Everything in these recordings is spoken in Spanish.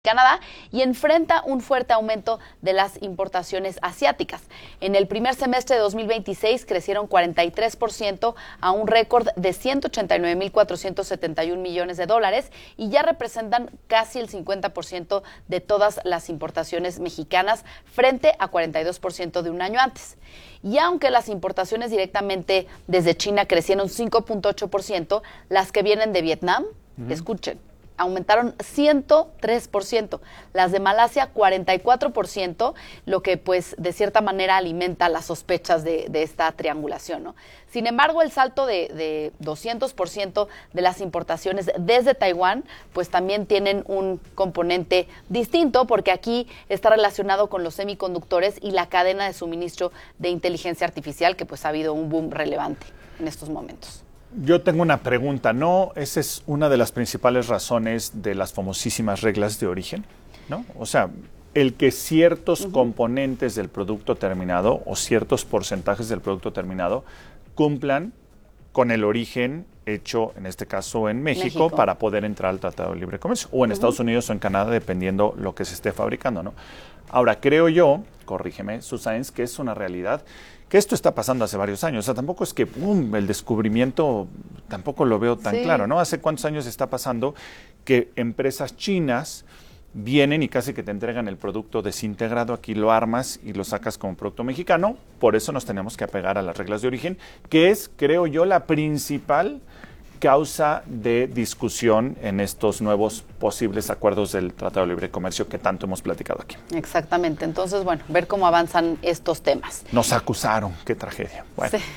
Canadá y enfrenta un fuerte aumento de las importaciones asiáticas. En el primer semestre de 2026 crecieron 43% a un récord de $189,471 millones y ya representan casi el 50% de todas las importaciones mexicanas frente a 42% de un año antes. Y aunque las importaciones directamente desde China crecieron 5.8%, las que vienen de Vietnam, escuchen, aumentaron 103%, las de Malasia 44%, lo que pues de cierta manera alimenta las sospechas de esta triangulación, ¿no? Sin embargo, el salto de 200% de las importaciones desde Taiwán pues también tienen un componente distinto, porque aquí está relacionado con los semiconductores y la cadena de suministro de inteligencia artificial, que pues ha habido un boom relevante en estos momentos. Yo tengo una pregunta, ¿no? Esa es una de las principales razones de las famosísimas reglas de origen, ¿no? O sea, el que ciertos componentes del producto terminado o ciertos porcentajes del producto terminado cumplan con el origen hecho, en este caso, en México, para poder entrar al Tratado de Libre Comercio, o en Estados Unidos o en Canadá, dependiendo lo que se esté fabricando, ¿no? Ahora, creo yo, corrígeme, Susains, que es una realidad que esto está pasando hace varios años. O sea, tampoco es que el descubrimiento tampoco lo veo tan claro, ¿no? ¿Hace cuántos años está pasando que empresas chinas vienen y casi que te entregan el producto desintegrado, aquí lo armas y lo sacas como producto mexicano? Por eso nos tenemos que apegar a las reglas de origen, que es, creo yo, la principal causa de discusión en estos nuevos posibles acuerdos del Tratado de Libre Comercio que tanto hemos platicado aquí. Exactamente. Entonces, bueno, ver cómo avanzan estos temas. Nos acusaron, qué tragedia. Bueno. Sí.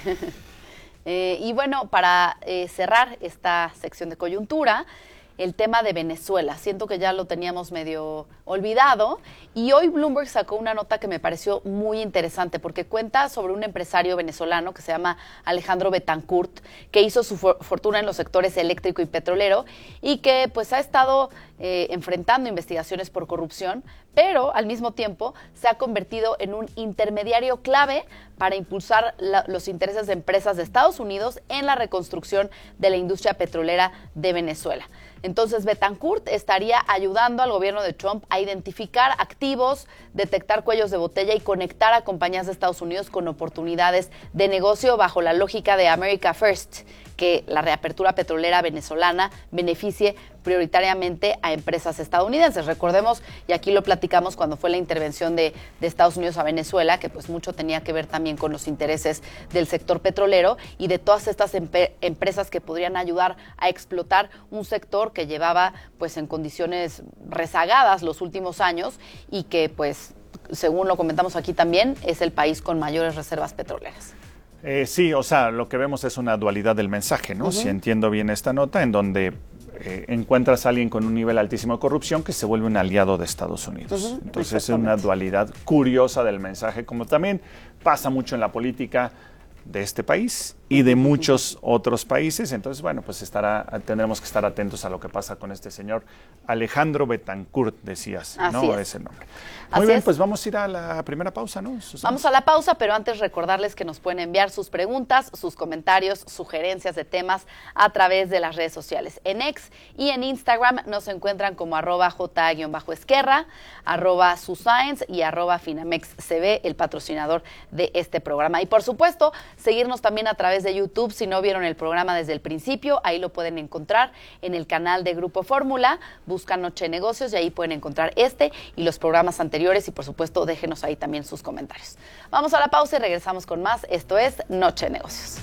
Y bueno, para cerrar esta sección de coyuntura, el tema de Venezuela. Siento que ya lo teníamos medio olvidado y hoy Bloomberg sacó una nota que me pareció muy interesante porque cuenta sobre un empresario venezolano que se llama Alejandro Betancourt, que hizo su fortuna en los sectores eléctrico y petrolero y que pues ha estado enfrentando investigaciones por corrupción, pero al mismo tiempo se ha convertido en un intermediario clave para impulsar los intereses de empresas de Estados Unidos en la reconstrucción de la industria petrolera de Venezuela. Entonces, Betancourt estaría ayudando al gobierno de Trump a identificar activos, detectar cuellos de botella y conectar a compañías de Estados Unidos con oportunidades de negocio bajo la lógica de America First, que la reapertura petrolera venezolana beneficie prioritariamente a empresas estadounidenses. Recordemos, y aquí lo platicamos cuando fue la intervención de Estados Unidos a Venezuela, que pues mucho tenía que ver también con los intereses del sector petrolero y de todas estas empresas que podrían ayudar a explotar un sector que llevaba pues en condiciones rezagadas los últimos años y que pues, según lo comentamos aquí también, es el país con mayores reservas petroleras. Sí, o sea, lo que vemos es una dualidad del mensaje, ¿no? Si entiendo bien esta nota, en donde encuentras a alguien con un nivel altísimo de corrupción que se vuelve un aliado de Estados Unidos. Entonces es una dualidad curiosa del mensaje, como también pasa mucho en la política de este país y de muchos otros países. Entonces, bueno, pues tendremos que estar atentos a lo que pasa con este señor Alejandro Betancourt, decías, ¿no? Ese nombre. Muy bien, pues vamos a ir a la primera pausa, ¿no, Susana? Vamos a la pausa, pero antes recordarles que nos pueden enviar sus preguntas, sus comentarios, sugerencias de temas a través de las redes sociales. En X y en Instagram nos encuentran como @j_esquerra, @suscience y @finamexcb, el patrocinador de este programa. Y por supuesto, seguirnos también a través de YouTube. Si no vieron el programa desde el principio, ahí lo pueden encontrar en el canal de Grupo Fórmula. Buscan Noche de Negocios y ahí pueden encontrar este y los programas anteriores y por supuesto déjenos ahí también sus comentarios. Vamos a la pausa y regresamos con más. Esto es Noche de Negocios.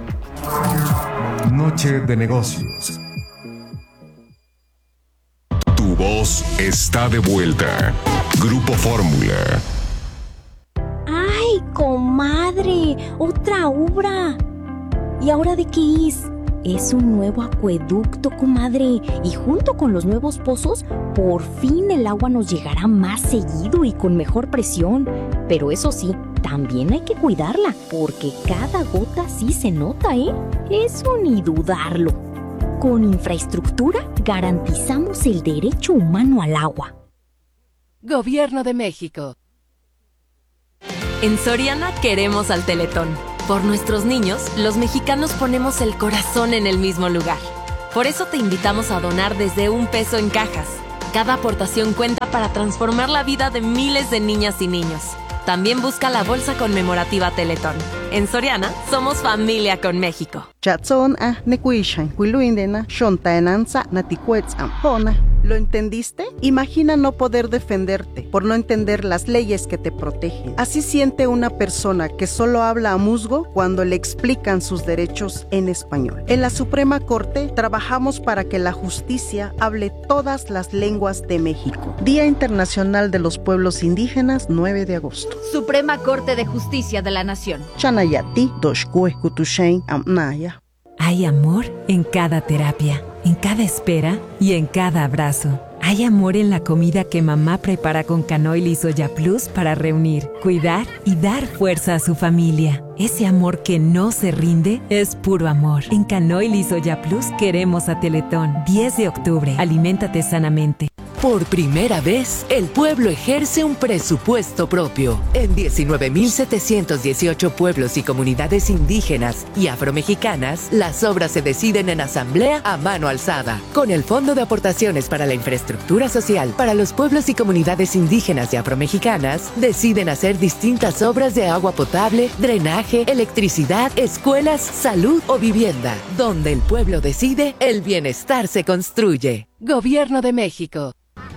Noche de Negocios. Tu voz está de vuelta. Grupo Fórmula. ¡Ay, comadre! ¡Otra obra! ¿Y ahora de qué es? Es un nuevo acueducto, comadre. Y junto con los nuevos pozos, por fin el agua nos llegará más seguido y con mejor presión. Pero eso sí, también hay que cuidarla, porque cada gota sí se nota, ¿eh? Eso ni dudarlo. Con infraestructura garantizamos el derecho humano al agua. Gobierno de México. En Soriana queremos al Teletón. Por nuestros niños, los mexicanos ponemos el corazón en el mismo lugar. Por eso te invitamos a donar desde $1 en cajas. Cada aportación cuenta para transformar la vida de miles de niñas y niños. También busca la bolsa conmemorativa Teletón. En Soriana, somos familia con México. ¿Lo entendiste? Imagina no poder defenderte por no entender las leyes que te protegen. Así siente una persona que solo habla a musgo cuando le explican sus derechos en español. En la Suprema Corte trabajamos para que la justicia hable todas las lenguas de México. Día Internacional de los Pueblos Indígenas, 9 de agosto. Suprema Corte de Justicia de la Nación. Chanayati, Doshkueskutushain, Amnaya. Hay amor en cada terapia, en cada espera y en cada abrazo. Hay amor en la comida que mamá prepara con Canoil y Soya Plus para reunir, cuidar y dar fuerza a su familia. Ese amor que no se rinde es puro amor. En Canoil y Soya Plus queremos a Teletón. 10 de octubre. Aliméntate sanamente. Por primera vez, el pueblo ejerce un presupuesto propio. En 19.718 pueblos y comunidades indígenas y afromexicanas, las obras se deciden en asamblea a mano alzada. Con el Fondo de Aportaciones para la Infraestructura Social para los pueblos y comunidades indígenas y afromexicanas, deciden hacer distintas obras de agua potable, drenaje, electricidad, escuelas, salud o vivienda. Donde el pueblo decide, el bienestar se construye. Gobierno de México.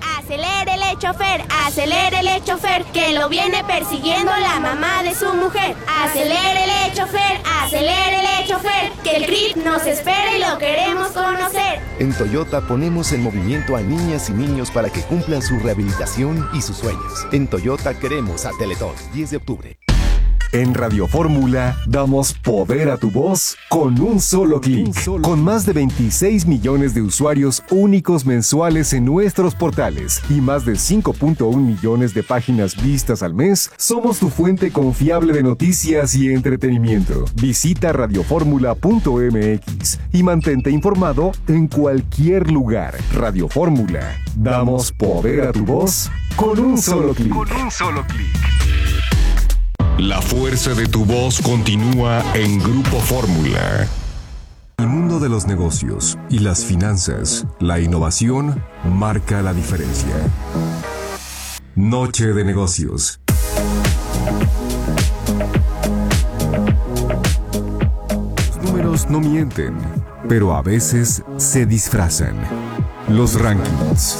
Acelérele chofer, que lo viene persiguiendo la mamá de su mujer. Acelérele chofer, que el CRIT nos espera y lo queremos conocer. En Toyota ponemos en movimiento a niñas y niños para que cumplan su rehabilitación y sus sueños. En Toyota queremos a Teletón, 10 de octubre. En Radio Fórmula damos poder a tu voz con un solo clic. Con más de 26 millones de usuarios únicos mensuales en nuestros portales y más de 5.1 millones de páginas vistas al mes, somos tu fuente confiable de noticias y entretenimiento. Visita radioformula.mx y mantente informado en cualquier lugar. Radio Fórmula. Damos poder a tu voz con un solo clic. La fuerza de tu voz continúa en Grupo Fórmula. El mundo de los negocios y las finanzas, la innovación marca la diferencia. Noche de negocios. Los números no mienten, pero a veces se disfrazan. Los rankings.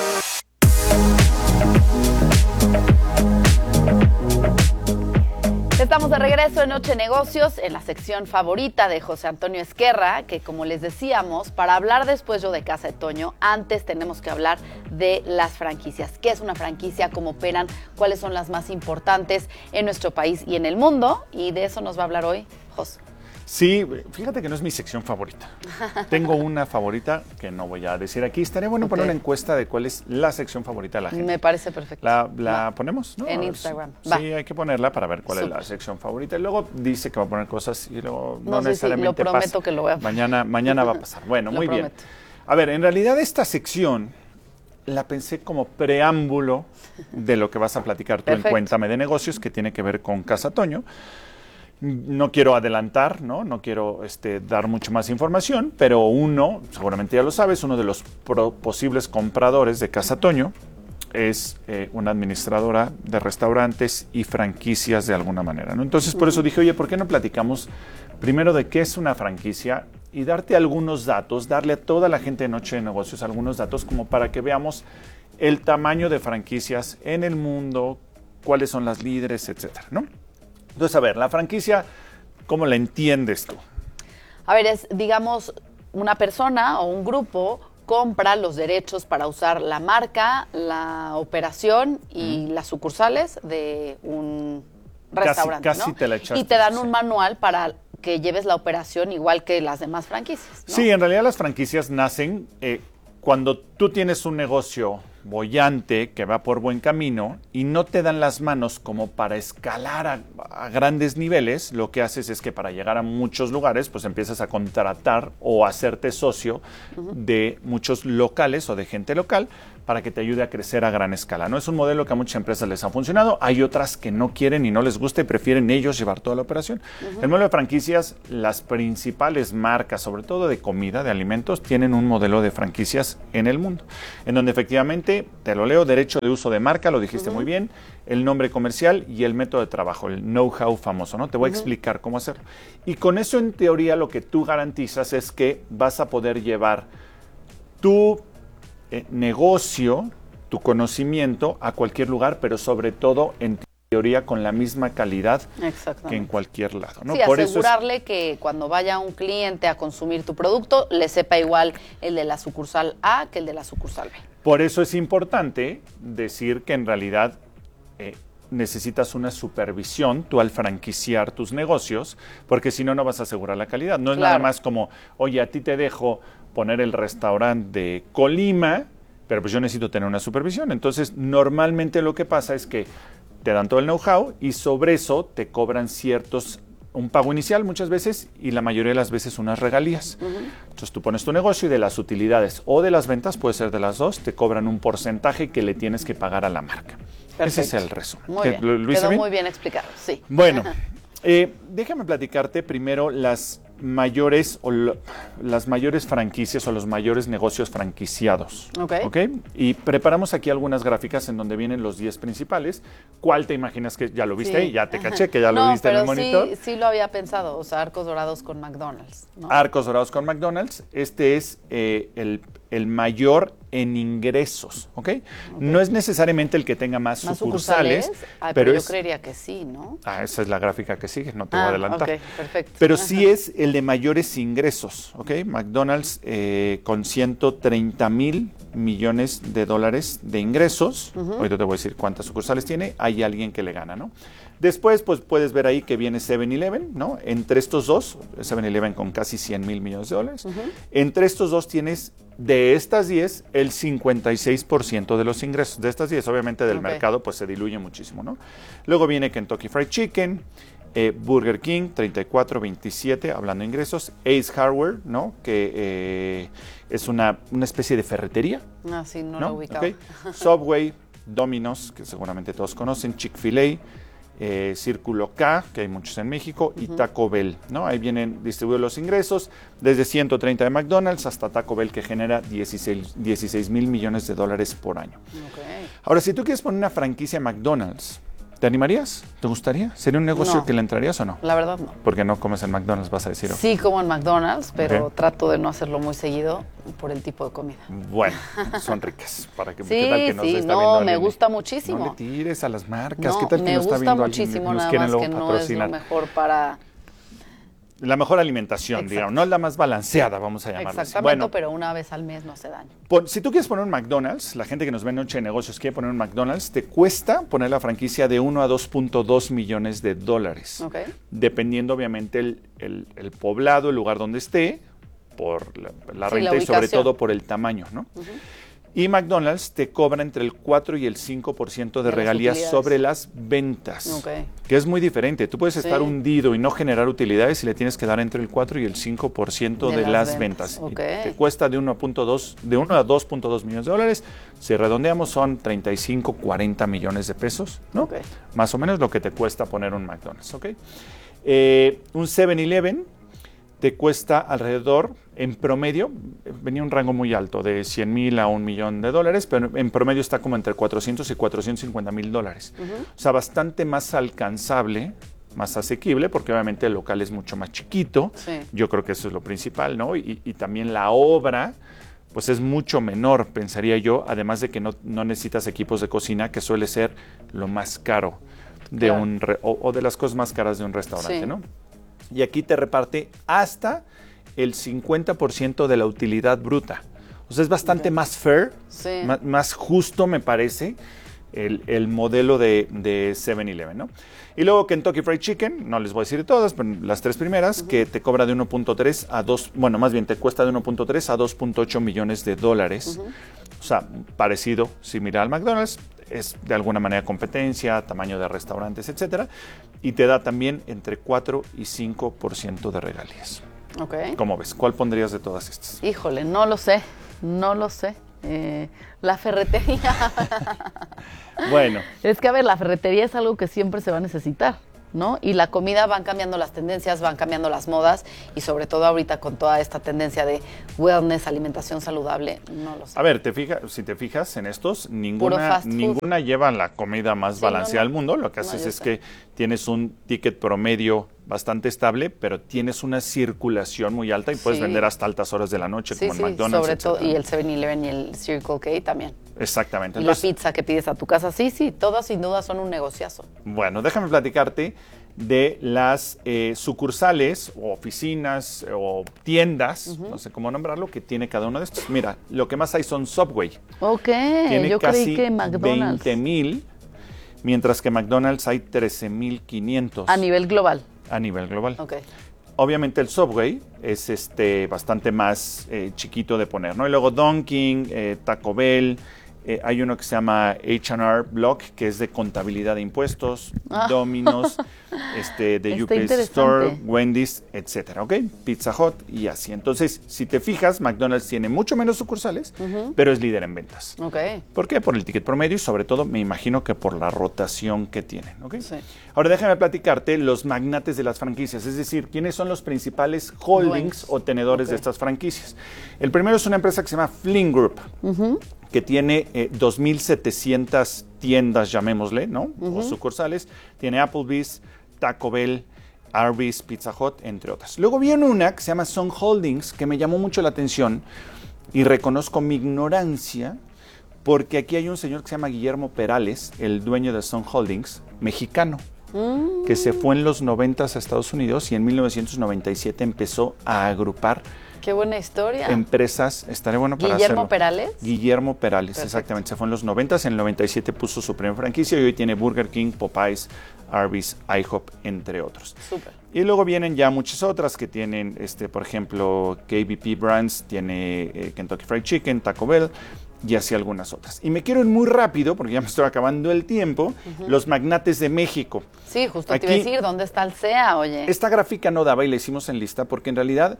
Estamos de regreso en Noche Negocios, en la sección favorita de José Antonio Ezquerra, que como les decíamos, para hablar después yo de Casa de Toño, antes tenemos que hablar de las franquicias. ¿Qué es una franquicia? ¿Cómo operan? ¿Cuáles son las más importantes en nuestro país y en el mundo? Y de eso nos va a hablar hoy José. Sí, fíjate que no es mi sección favorita. Tengo una favorita que no voy a decir aquí. Estaría bueno poner una encuesta de cuál es la sección favorita de la gente. Me parece perfecto. ¿La ponemos? ¿No? En Instagram. Sí, hay que ponerla para ver cuál es la sección favorita. Y luego dice que va a poner cosas y luego no sé necesariamente si lo prometo pasa. Que lo voy a poner. Mañana va a pasar. Bueno, muy prometo. bien. A ver, en realidad esta sección la pensé como preámbulo de lo que vas a platicar tú en Cuéntame de Negocios, que tiene que ver con Casa Toño. No quiero adelantar, no quiero dar mucho más información, pero uno, seguramente ya lo sabes, uno de los posibles compradores de Casa Toño es una administradora de restaurantes y franquicias de alguna manera, ¿no? Entonces, por eso dije, oye, ¿por qué no platicamos primero de qué es una franquicia y darte algunos datos, darle a toda la gente de Noche de Negocios algunos datos como para que veamos el tamaño de franquicias en el mundo, cuáles son las líderes, etcétera, ¿no? Entonces, a ver, la franquicia, ¿cómo la entiendes tú? A ver, es, digamos, una persona o un grupo compra los derechos para usar la marca, la operación y las sucursales de un restaurante, casi ¿no? Te la echaste, y te dan un manual para que lleves la operación igual que las demás franquicias, ¿no? Sí, en realidad las franquicias nacen cuando tú tienes un negocio boyante que va por buen camino y no te dan las manos como para escalar a grandes niveles, lo que haces es que para llegar a muchos lugares, pues empiezas a contratar o hacerte socio de muchos locales o de gente local para que te ayude a crecer a gran escala, ¿no? Es un modelo que a muchas empresas les ha funcionado, hay otras que no quieren y no les gusta y prefieren ellos llevar toda la operación. El modelo de franquicias, las principales marcas, sobre todo de comida, de alimentos, tienen un modelo de franquicias en el mundo, en donde efectivamente, te lo leo, derecho de uso de marca, lo dijiste muy bien, el nombre comercial y el método de trabajo, el know-how famoso, ¿no? Te voy a explicar cómo hacerlo. Y con eso, en teoría, lo que tú garantizas es que vas a poder llevar tu negocio, tu conocimiento a cualquier lugar, pero sobre todo, en teoría, con la misma calidad que en cualquier lado, ¿no? Sí, por asegurarle eso que cuando vaya un cliente a consumir tu producto, le sepa igual el de la sucursal A que el de la sucursal B. Por eso es importante decir que en realidad necesitas una supervisión tú al franquiciar tus negocios, porque si no, no vas a asegurar la calidad. No es nada más como, oye, a ti te dejo poner el restaurante de Colima, pero pues yo necesito tener una supervisión. Entonces, normalmente lo que pasa es que te dan todo el know-how y sobre eso te cobran un pago inicial muchas veces y la mayoría de las veces unas regalías. Entonces tú pones tu negocio y de las utilidades o de las ventas, puede ser de las dos, te cobran un porcentaje que le tienes que pagar a la marca. Perfecto. Ese es el resumen. Muy bien. Quedó muy bien explicado, sí. Bueno, déjame platicarte primero las mayores franquicias o los mayores negocios franquiciados. ¿Okay? Y preparamos aquí algunas gráficas en donde vienen los 10 principales. ¿Cuál te imaginas que ya lo viste ahí? Ya te caché que ya lo viste en el monitor. Sí lo había pensado, o sea, Arcos Dorados con McDonald's, ¿no? Arcos Dorados con McDonald's. Este es el mayor en ingresos, ¿ok? No es necesariamente el que tenga más sucursales, pero yo creería que sí, ¿no? Esa es la gráfica que sigue, no te voy a adelantar. Ok, perfecto. Pero sí es el de mayores ingresos, ¿ok? McDonald's con 130,000 millones de dólares de ingresos. Ahorita te voy a decir cuántas sucursales tiene. Hay alguien que le gana, ¿no? Después, pues puedes ver ahí que viene 7-Eleven, ¿no? Entre estos dos, 7-Eleven con casi 100,000 millones de dólares. Entre estos dos tienes, de estas 10, el 56% de los ingresos. De estas 10, obviamente, del mercado, pues se diluye muchísimo, ¿no? Luego viene Kentucky Fried Chicken, Burger King, 34-27, hablando de ingresos. Ace Hardware, ¿no? Que es una especie de ferretería. Sí, no lo ubicaba. Okay. Subway, Domino's, que seguramente todos conocen, Chick-fil-A, Círculo K, que hay muchos en México, y Taco Bell, ¿no? Ahí vienen distribuidos los ingresos, desde 130 de McDonald's hasta Taco Bell, que genera 16,000 millones de dólares por año. Ahora, si tú quieres poner una franquicia McDonald's, ¿te animarías? ¿Te gustaría? ¿Sería un negocio que le entrarías o no? La verdad no. Porque no comes en McDonald's, vas a decir. Sí, como en McDonald's, pero trato de no hacerlo muy seguido por el tipo de comida. Bueno, son ricas. Para que, sí, ¿qué tal que nos está no, me gusta muchísimo. No le tires a las marcas. ¿Qué tal que nos está viendo alguien? Me gusta muchísimo, nada más que no es lo mejor para... La mejor alimentación, digamos, no es la más balanceada, vamos a llamarla así. Exactamente, pero una vez al mes no hace daño. Si tú quieres poner un McDonald's, la gente que nos ve en Noche de Negocios quiere poner un McDonald's, te cuesta poner la franquicia de 1 a 2.2 millones de dólares. Dependiendo, obviamente, el poblado, el lugar donde esté, por la renta y sobre todo por el tamaño, ¿no? Y McDonald's te cobra entre el 4 y el 5% de regalías sobre las ventas, que es muy diferente. Tú puedes estar hundido y no generar utilidades y le tienes que dar entre el 4 y el 5% de las ventas. Y te cuesta de 1 a 2.2 millones de dólares. Si redondeamos son 35, 40 millones de pesos, ¿no? Más o menos lo que te cuesta poner un McDonald's, un 7-Eleven te cuesta alrededor, en promedio, venía un rango muy alto, de 100,000 a $1 millón de dólares, pero en promedio está como entre 400 y 450,000 dólares. O sea, bastante más alcanzable, más asequible, porque obviamente el local es mucho más chiquito. Yo creo que eso es lo principal, ¿no? Y también la obra, pues es mucho menor, pensaría yo, además de que no necesitas equipos de cocina, que suele ser lo más caro de o de las cosas más caras de un restaurante, ¿no? Y aquí te reparte hasta el 50% de la utilidad bruta. O sea, es bastante más fair, más justo, me parece, el modelo de 7-Eleven, ¿no? Y luego Kentucky Fried Chicken, no les voy a decir todas, pero las tres primeras, que te cobra de 1.3 a 2, bueno, más bien te cuesta de 1.3 a 2.8 millones de dólares. O sea, parecido, similar al McDonald's. es de alguna manera competencia, tamaño de restaurantes, etcétera, y te da también entre 4 y 5% de regalías. Ok. ¿Cómo ves? ¿Cuál pondrías de todas estas? Híjole, no lo sé. La ferretería. Bueno. Es que, a ver, la ferretería es algo que siempre se va a necesitar, ¿no? Y la comida, van cambiando las tendencias, van cambiando las modas, y sobre todo ahorita con toda esta tendencia de wellness, alimentación saludable, no lo sé. A ver, si te fijas en estos, ninguna lleva la comida más balanceada del mundo. Lo que haces es que tienes un ticket promedio bastante estable, pero tienes una circulación muy alta y puedes vender hasta altas horas de la noche, como en McDonald's, sobre todo, y el 7-Eleven y el Circle K también. Exactamente. Y entonces, la pizza que pides a tu casa, todas sin duda son un negociazo. Bueno, déjame platicarte de las sucursales o oficinas o tiendas, no sé cómo nombrarlo, que tiene cada uno de estos. Mira, lo que más hay son Subway. Ok, tiene yo casi creí que McDonald's. 20,000, mientras que McDonald's hay 13,500. A nivel global. A nivel global. Ok. Obviamente el Subway es bastante más chiquito de poner, ¿no? Y luego Dunkin', Taco Bell, hay uno que se llama H&R Block, que es de contabilidad de impuestos, Domino's, de UPS Store, Wendy's, etcétera, ¿ok? Pizza Hut y así. Entonces, si te fijas, McDonald's tiene mucho menos sucursales, pero es líder en ventas. Ok. ¿Por qué? Por el ticket promedio y sobre todo, me imagino que por la rotación que tienen, ¿ok? Sí. Ahora déjame platicarte los magnates de las franquicias, es decir, quiénes son los principales holdings o tenedores de estas franquicias. El primero es una empresa que se llama Flynn Group, que tiene 2,700 tiendas, llamémosle, ¿no? O sucursales. Tiene Applebee's, Taco Bell, Arby's, Pizza Hut, entre otras. Luego viene una que se llama Sun Holdings, que me llamó mucho la atención y reconozco mi ignorancia, porque aquí hay un señor que se llama Guillermo Perales, el dueño de Sun Holdings, mexicano, que se fue en los 90s a Estados Unidos y en 1997 empezó a agrupar. Qué buena historia. Empresas, estaré bueno para ¿Guillermo hacerlo. Perales? Guillermo Perales, Perfecto. Exactamente. Se fue en los 90s, en el 97 puso su primera franquicia y hoy tiene Burger King, Popeyes, Arby's, IHOP, entre otros. Súper. Y luego vienen ya muchas otras que tienen, por ejemplo, KBP Brands, tiene Kentucky Fried Chicken, Taco Bell y así algunas otras. Y me quiero ir muy rápido, porque ya me estoy acabando el tiempo, los magnates de México. Sí, justo te iba a decir, ¿dónde está el CEA, oye? Esta gráfica no daba y la hicimos en lista porque en realidad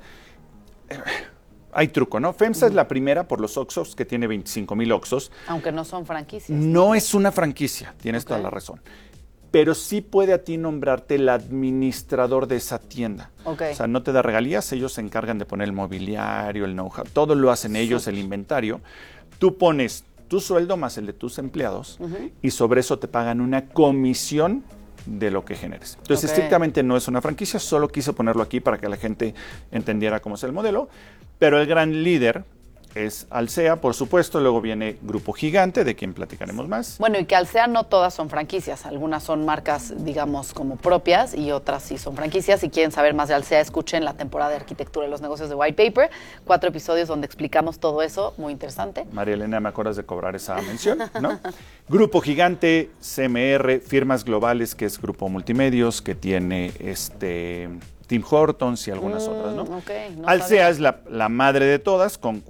hay truco, ¿no? FEMSA es la primera por los Oxxos, que tiene 25,000 Oxxos. Aunque no son franquicias. No es una franquicia, tienes toda la razón. Pero sí puede a ti nombrarte el administrador de esa tienda. Okay. O sea, no te da regalías, ellos se encargan de poner el mobiliario, el know-how, todo lo hacen ellos, el inventario. Tú pones tu sueldo más el de tus empleados y sobre eso te pagan una comisión de lo que generes. Entonces, estrictamente no es una franquicia, solo quise ponerlo aquí para que la gente entendiera cómo es el modelo, pero el gran líder es Alsea, por supuesto, luego viene Grupo Gigante, de quien platicaremos más. Bueno, y que Alsea no todas son franquicias, algunas son marcas, digamos, como propias y otras sí son franquicias. Si quieren saber más de Alsea, escuchen la temporada de Arquitectura de los Negocios de White Paper, 4 episodios donde explicamos todo eso, muy interesante. María Elena, me acuerdas de cobrar esa mención, ¿no? Grupo Gigante, CMR, Firmas Globales, que es Grupo Multimedios, que tiene Tim Hortons y algunas otras, ¿no? Alsea es la madre de todas, con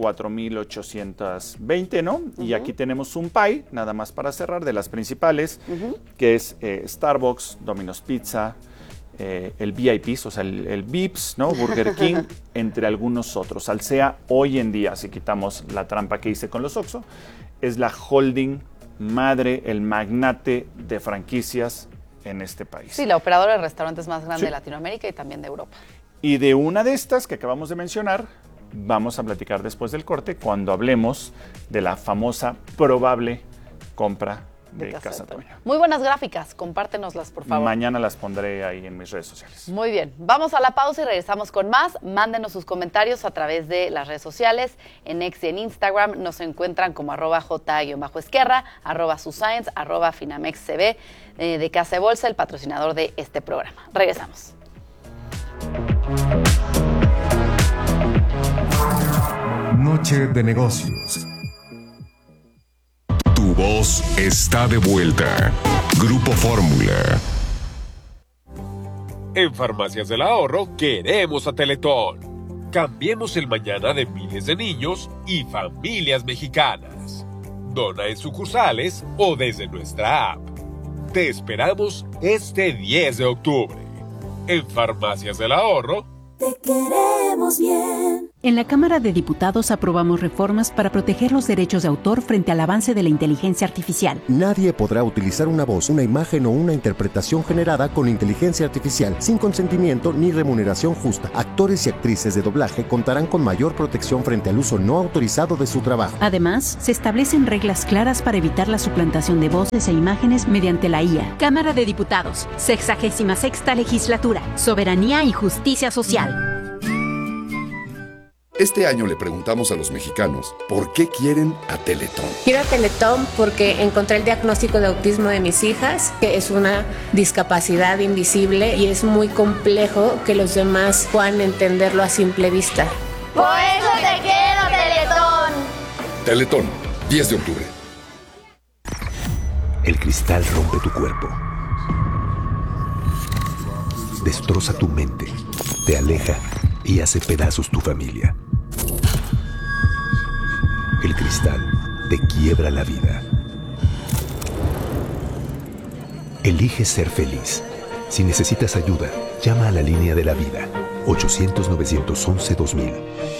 4,820, ¿no? Y aquí tenemos un pie, nada más para cerrar, de las principales, que es Starbucks, Domino's Pizza, el VIPs, o sea, el Vips, ¿no? Burger King, entre algunos otros. Alsea, hoy en día, si quitamos la trampa que hice con los Oxxo, es la holding madre, el magnate de franquicias en este país. Sí, la operadora de restaurantes más grande de Latinoamérica y también de Europa. Y de una de estas que acabamos de mencionar, vamos a platicar después del corte cuando hablemos de la famosa probable compra de Casa Toño. Muy buenas gráficas, compártenoslas, por favor. Mañana las pondré ahí en mis redes sociales. Muy bien, vamos a la pausa y regresamos con más. Mándenos sus comentarios a través de las redes sociales. En X y en Instagram nos encuentran como @j_esquerra, @suscience, @finamexcb, de Casa de Bolsa, el patrocinador de este programa. Regresamos. Noche de negocios. Tu voz está de vuelta. Grupo Fórmula. En Farmacias del Ahorro queremos a Teletón. Cambiemos el mañana de miles de niños y familias mexicanas. dona en sucursales o desde nuestra app. Te esperamos este 10 de octubre. En Farmacias del Ahorro, te queremos bien. En la Cámara de Diputados aprobamos reformas para proteger los derechos de autor frente al avance de la inteligencia artificial. Nadie podrá utilizar una voz, una imagen o una interpretación generada con inteligencia artificial sin consentimiento ni remuneración justa. Actores y actrices de doblaje contarán con mayor protección frente al uso no autorizado de su trabajo. Además, se establecen reglas claras para evitar la suplantación de voces e imágenes mediante la IA. Cámara de Diputados, 66ª Legislatura, Soberanía y Justicia Social. Este año le preguntamos a los mexicanos por qué quieren a Teletón. Quiero a Teletón porque encontré el diagnóstico de autismo de mis hijas, que es una discapacidad invisible y es muy complejo que los demás puedan entenderlo a simple vista. Por eso te quiero, Teletón. Teletón, 10 de octubre. El cristal rompe tu cuerpo. Destroza tu mente, te aleja y hace pedazos tu familia. El cristal te quiebra la vida. Elige ser feliz. Si necesitas ayuda, llama a la línea de la vida. 800-911-2000.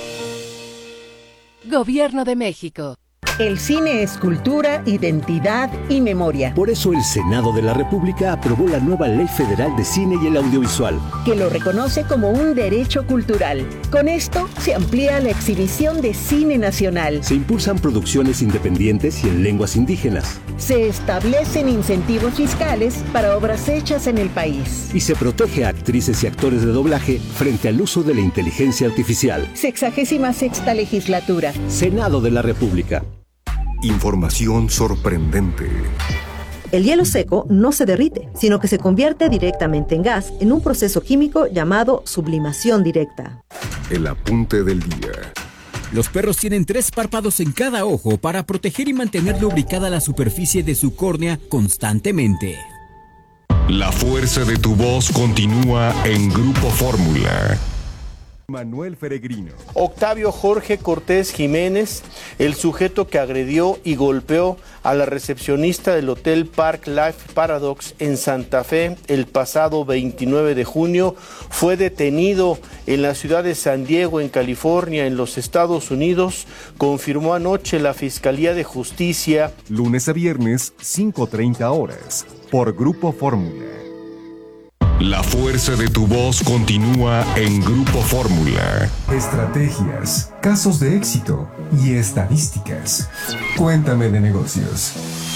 Gobierno de México. El cine es cultura, identidad y memoria. Por eso el Senado de la República aprobó la nueva Ley Federal de Cine y el Audiovisual, que lo reconoce como un derecho cultural. Con esto se amplía la exhibición de cine nacional. Se impulsan producciones independientes y en lenguas indígenas. Se establecen incentivos fiscales para obras hechas en el país. Y se protege a actrices y actores de doblaje frente al uso de la inteligencia artificial. 66ª Legislatura. Senado de la República. Información sorprendente. El hielo seco no se derrite, sino que se convierte directamente en gas en un proceso químico llamado sublimación directa. El apunte del día. Los perros tienen 3 párpados en cada ojo para proteger y mantener lubricada la superficie de su córnea constantemente. La fuerza de tu voz continúa en Grupo Fórmula. Manuel Peregrino. Octavio Jorge Cortés Jiménez, el sujeto que agredió y golpeó a la recepcionista del Hotel Park Life Paradox en Santa Fe el pasado 29 de junio, fue detenido en la ciudad de San Diego, en California, en los Estados Unidos, confirmó anoche la Fiscalía de Justicia. Lunes a viernes, 5:30 horas, por Grupo Fórmula. La fuerza de tu voz continúa en Grupo Fórmula. Estrategias, casos de éxito y estadísticas. Cuéntame de negocios.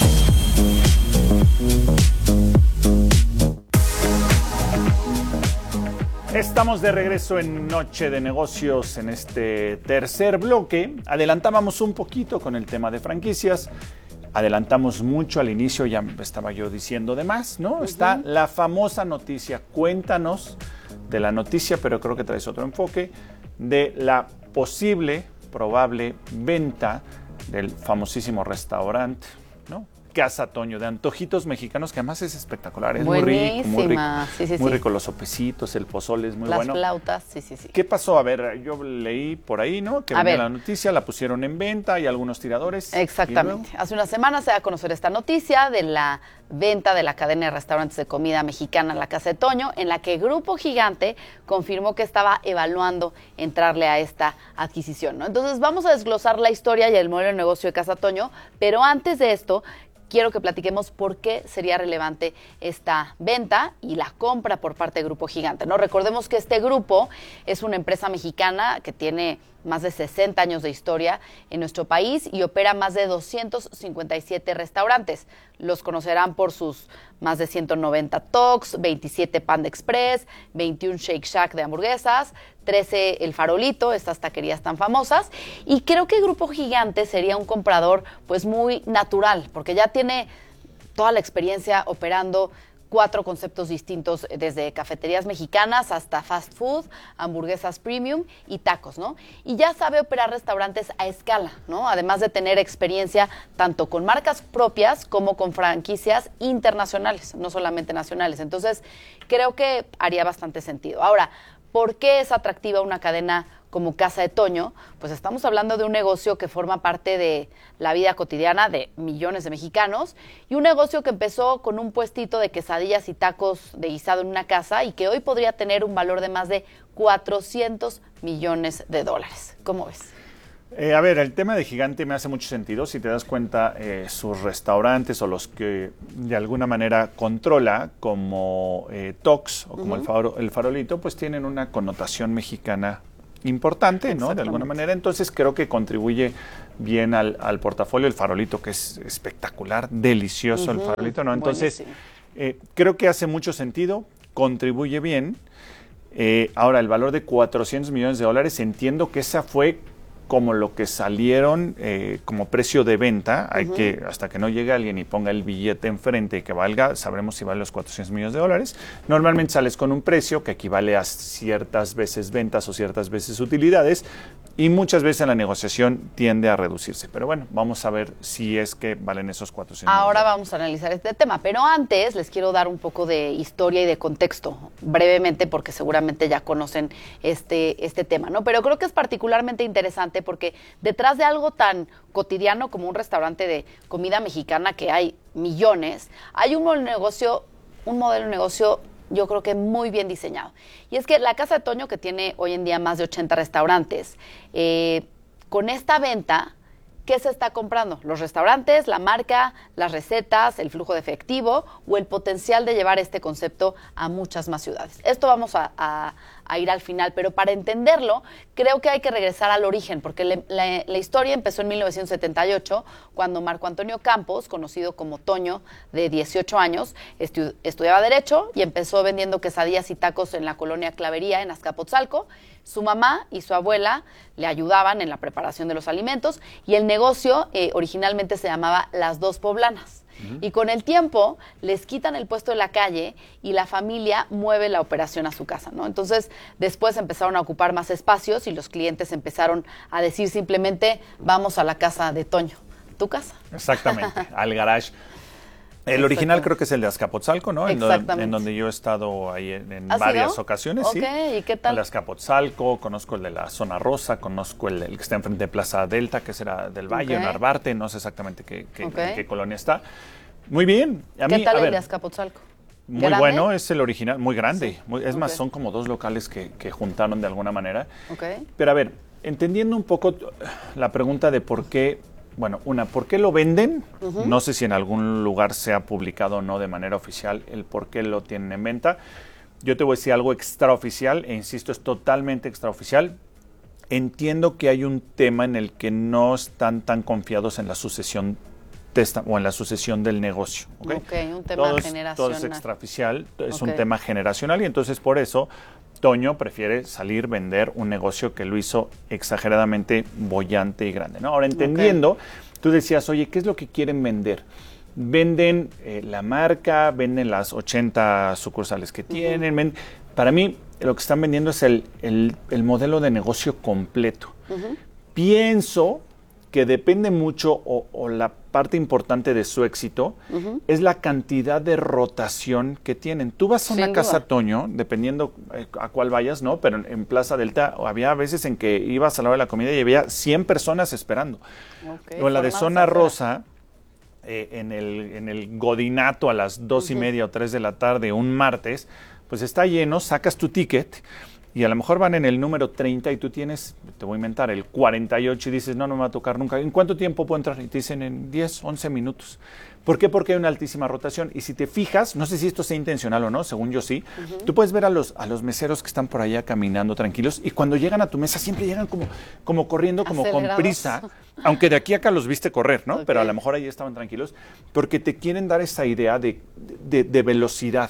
Estamos de regreso en Noche de Negocios en este tercer bloque. Adelantábamos un poquito con el tema de franquicias. Adelantamos mucho al inicio, ya estaba yo diciendo de más, ¿no? Está la famosa noticia. Cuéntanos de la noticia, pero creo que traes otro enfoque, de la probable venta del famosísimo restaurante, ¿no? Casa Toño, de antojitos mexicanos, que además es espectacular, es buenísima. Muy rico, los sopecitos, el pozole es muy bueno. Las flautas, sí. ¿Qué pasó? A ver, yo leí por ahí, ¿no? Que venía la noticia, la pusieron en venta, hay algunos tiradores. Exactamente. Hace unas semanas se da a conocer esta noticia de la venta de la cadena de restaurantes de comida mexicana La Casa de Toño, en la que Grupo Gigante confirmó que estaba evaluando entrarle a esta adquisición, ¿no? Entonces vamos a desglosar la historia y el modelo de negocio de Casa Toño, pero antes de esto quiero que platiquemos por qué sería relevante esta venta y la compra por parte de Grupo Gigante, ¿no? Recordemos que este grupo es una empresa mexicana que tiene más de 60 años de historia en nuestro país y opera más de 257 restaurantes. Los conocerán por sus más de 190 Tocs, 27 Panda Express, 21 Shake Shack de hamburguesas, 13 El Farolito, estas taquerías tan famosas. Y creo que Grupo Gigante sería un comprador pues muy natural, porque ya tiene toda la experiencia operando 4 conceptos distintos, desde cafeterías mexicanas hasta fast food, hamburguesas premium y tacos, ¿no? Y ya sabe operar restaurantes a escala, ¿no? Además de tener experiencia tanto con marcas propias como con franquicias internacionales, no solamente nacionales. Entonces, creo que haría bastante sentido. Ahora, ¿por qué es atractiva una cadena como Casa de Toño, pues estamos hablando de un negocio que forma parte de la vida cotidiana de millones de mexicanos y un negocio que empezó con un puestito de quesadillas y tacos de guisado en una casa y que hoy podría tener un valor de más de 400 millones de dólares. ¿Cómo ves? A ver, el tema de Gigante me hace mucho sentido. Si te das cuenta, sus restaurantes o los que de alguna manera controla, como Tox o como el Farolito, pues tienen una connotación mexicana importante, ¿no? De alguna manera. Entonces creo que contribuye bien al portafolio. El Farolito, que es espectacular, delicioso el Farolito, ¿no? Entonces creo que hace mucho sentido, contribuye bien. Ahora, el valor de 400 millones de dólares, entiendo que esa fue como lo que salieron como precio de venta. Hay que, hasta que no llegue alguien y ponga el billete enfrente y que valga, sabremos si vale los 400 millones de dólares. Normalmente sales con un precio que equivale a ciertas veces ventas o ciertas veces utilidades, y muchas veces en la negociación tiende a reducirse. Pero bueno, vamos a ver si es que valen esos 400 millones. Ahora vamos a analizar este tema, pero antes les quiero dar un poco de historia y de contexto, brevemente, porque seguramente ya conocen este tema, ¿no? Pero creo que es particularmente interesante porque detrás de algo tan cotidiano como un restaurante de comida mexicana, que hay millones, hay un modelo de negocio yo creo que muy bien diseñado. Y es que la Casa de Toño, que tiene hoy en día más de 80 restaurantes, con esta venta, ¿qué se está comprando? Los restaurantes, la marca, las recetas, el flujo de efectivo o el potencial de llevar este concepto a muchas más ciudades. Esto vamos a ir al final, pero para entenderlo creo que hay que regresar al origen, porque la historia empezó en 1978, cuando Marco Antonio Campos, conocido como Toño, de 18 años, estudiaba Derecho y empezó vendiendo quesadillas y tacos en la colonia Clavería, en Azcapotzalco. Su mamá y su abuela le ayudaban en la preparación de los alimentos y el negocio originalmente se llamaba Las Dos Poblanas. Y con el tiempo les quitan el puesto de la calle y la familia mueve la operación a su casa, ¿no? Entonces después empezaron a ocupar más espacios y los clientes empezaron a decir simplemente vamos a la casa de Toño. ¿Tu casa? Exactamente, al garage. El original creo que es el de Azcapotzalco, ¿no? En donde yo he estado ahí en varias ocasiones. Okay. Sí. ¿Y qué tal? El de Azcapotzalco, conozco el de la Zona Rosa, conozco el que está enfrente de Plaza Delta, que será del Valle, Narvarte, no sé exactamente qué colonia está. Muy bien. ¿Qué tal el de Azcapotzalco? Muy ¿grande? Bueno, es el original, muy grande. Sí. Es más, son como dos locales que juntaron de alguna manera. Pero a ver, entendiendo un poco la pregunta de por qué. Bueno, ¿por qué lo venden? No sé si en algún lugar se ha publicado o no de manera oficial el por qué lo tienen en venta. Yo te voy a decir algo extraoficial, e insisto, es totalmente extraoficial. Entiendo que hay un tema en el que no están tan confiados en la sucesión o en la sucesión del negocio. Un tema generacional. Todo es extraoficial, es un tema generacional, y entonces por eso Toño prefiere salir, vender un negocio que lo hizo exageradamente boyante y grande, ¿no? Ahora, entendiendo, tú decías, oye, ¿qué es lo que quieren vender? Venden la marca, venden las 80 sucursales que tienen. Para mí, lo que están vendiendo es el modelo de negocio completo. Pienso que depende mucho, o la parte importante de su éxito, es la cantidad de rotación que tienen. Tú vas a una casa Toño, dependiendo a cuál vayas, ¿no? Pero en Plaza Delta había veces en que ibas a la hora de la comida y había 100 personas esperando. O en la de Zona Rosa, en el Godinato a las 2:30 o 3 de la tarde, un martes, pues está lleno, sacas tu ticket y a lo mejor van en el número 30 y tú tienes, te voy a inventar, el 48 y dices, no me va a tocar nunca. ¿En cuánto tiempo puedo entrar? Y te dicen en 10, 11 minutos. ¿Por qué? Porque hay una altísima rotación. Y si te fijas, no sé si esto sea intencional o no, según yo sí, tú puedes ver a los meseros que están por allá caminando tranquilos y cuando llegan a tu mesa siempre llegan como corriendo, como con prisa. Aunque de aquí a acá los viste correr, ¿no? Pero a lo mejor ahí estaban tranquilos porque te quieren dar esa idea de velocidad.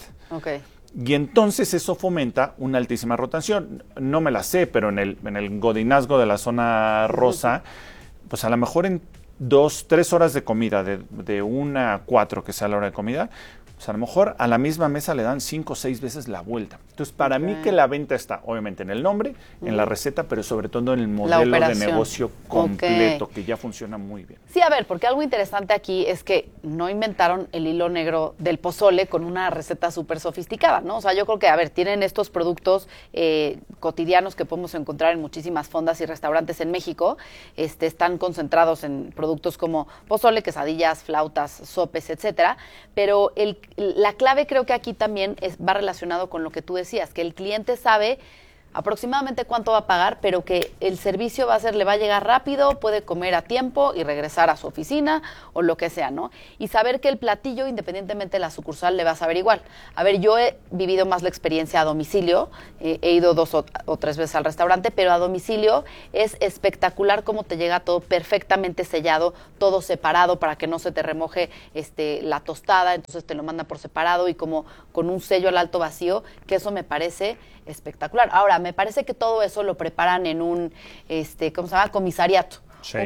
Y entonces eso fomenta una altísima rotación. No me la sé, pero en el godinazgo de la Zona Rosa, pues a lo mejor en 2, 3 horas de comida, de 1 a 4 que sea la hora de comida, pues a lo mejor a la misma mesa le dan 5 o 6 veces la vuelta. Entonces, para mí que la venta está, obviamente, en el nombre, en la receta, pero sobre todo en el modelo de negocio completo, que ya funciona muy bien. Sí, a ver, porque algo interesante aquí es que no inventaron el hilo negro del pozole con una receta súper sofisticada, ¿no? O sea, yo creo que, a ver, tienen estos productos cotidianos que podemos encontrar en muchísimas fondas y restaurantes en México. Están concentrados en productos como pozole, quesadillas, flautas, sopes, etcétera. Pero la clave creo que aquí también va relacionado con lo que tú decías, que el cliente sabe aproximadamente cuánto va a pagar, pero que el servicio le va a llegar rápido, puede comer a tiempo y regresar a su oficina o lo que sea, ¿no? Y saber que el platillo, independientemente de la sucursal, le va a saber igual. A ver, yo he vivido más la experiencia a domicilio, he ido 2 o 3 veces al restaurante, pero a domicilio es espectacular cómo te llega todo perfectamente sellado, todo separado para que no se te remoje la tostada, entonces te lo manda por separado y como con un sello al alto vacío, que eso me parece espectacular. Ahora, me parece que todo eso lo preparan en un, ¿cómo se llama? Comisariato. Sí.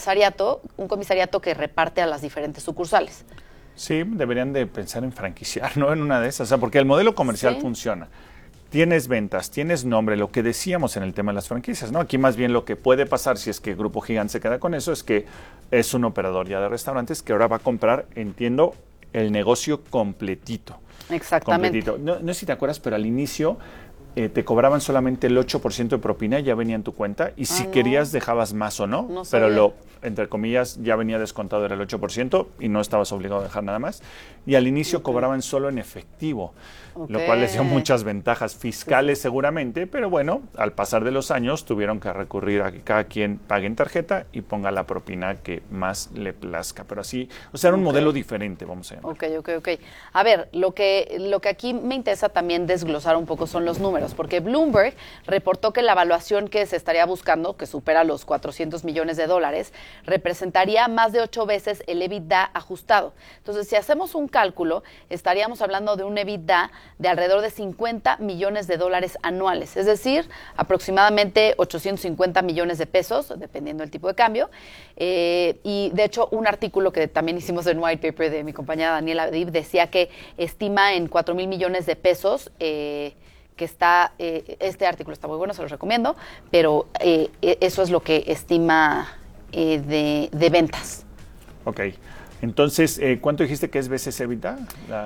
Un comisariato que reparte a las diferentes sucursales. Sí, deberían de pensar en franquiciar, ¿no? En una de esas, o sea, porque el modelo comercial funciona. Tienes ventas, tienes nombre, lo que decíamos en el tema de las franquicias, ¿no? Aquí más bien lo que puede pasar si es que Grupo Gigante se queda con eso es que es un operador ya de restaurantes que ahora va a comprar, entiendo, el negocio completito. Exactamente. Completito. No sé si te acuerdas, pero al inicio te cobraban solamente el 8% de propina, ya venía en tu cuenta, y si querías dejabas más o no, pero entre comillas, ya venía descontado, era el 8% y no estabas obligado a dejar nada más. Y al inicio cobraban solo en efectivo, lo cual les dio muchas ventajas fiscales seguramente, pero bueno, al pasar de los años tuvieron que recurrir a que cada quien pague en tarjeta y ponga la propina que más le plazca. Pero así, o sea, era un modelo diferente, vamos a llamar. Ok. A ver, lo que aquí me interesa también desglosar un poco son los números, porque Bloomberg reportó que la evaluación que se estaría buscando, que supera los $400 millones, representaría más de 8 veces el EBITDA ajustado. Entonces, si hacemos un cálculo, estaríamos hablando de un EBITDA de alrededor de $50 millones anuales, es decir, aproximadamente 850 millones de pesos, dependiendo del tipo de cambio. Y, de hecho, un artículo que también hicimos en White Paper de mi compañera Daniela Adib decía que estima en 4,000 millones de pesos, que está, este artículo está muy bueno, se los recomiendo, pero eso es lo que estima de ventas. Ok. Entonces, ¿cuánto dijiste que es veces EBITDA?